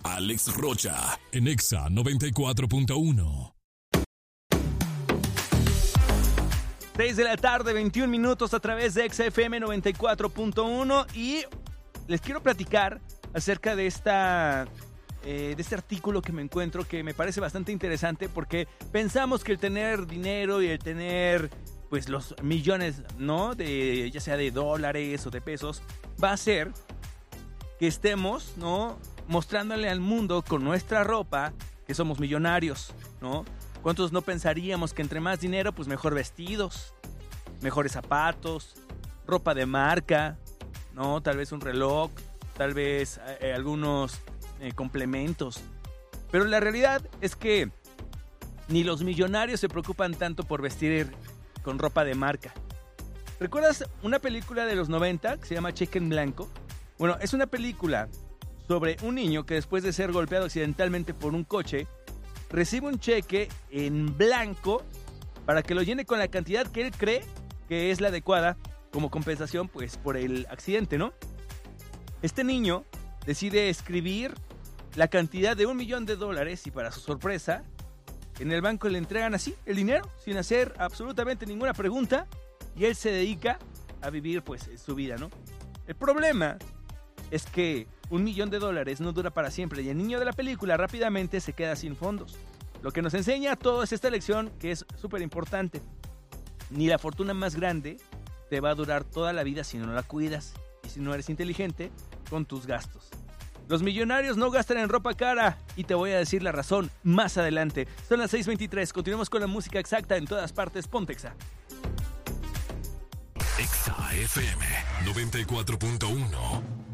Alex Rocha, en Exa 94.1. 6 de la tarde, 21 minutos a través de Exa FM 94.1 y les quiero platicar acerca de este artículo que me encuentro que me parece bastante interesante porque pensamos que el tener dinero y el tener pues los millones, ¿no? Ya sea de dólares o de pesos, va a hacer que estemos, ¿no? Mostrándole al mundo con nuestra ropa que somos millonarios, ¿no? ¿Cuántos no pensaríamos que entre más dinero, pues mejor vestidos, mejores zapatos, ropa de marca, ¿no? Tal vez un reloj, tal vez algunos complementos. Pero la realidad es que ni los millonarios se preocupan tanto por vestir con ropa de marca. ¿Recuerdas una película de los 90 que se llama Cheque en Blanco? Bueno, es una película sobre un niño que después de ser golpeado accidentalmente por un coche, recibe un cheque en blanco para que lo llene con la cantidad que él cree que es la adecuada como compensación pues por el accidente, ¿no? Este niño decide escribir la cantidad de $1 millón y para su sorpresa, en el banco le entregan así el dinero sin hacer absolutamente ninguna pregunta y él se dedica a vivir pues su vida, ¿no? El problema es que $1 millón no dura para siempre y el niño de la película rápidamente se queda sin fondos. Lo que nos enseña todo es esta lección que es súper importante. Ni la fortuna más grande te va a durar toda la vida si no la cuidas y si no eres inteligente con tus gastos. Los millonarios no gastan en ropa cara y te voy a decir la razón más adelante. Son las 6:23, continuamos con la música exacta en todas partes. Ponte Exa. Exa FM 94.1.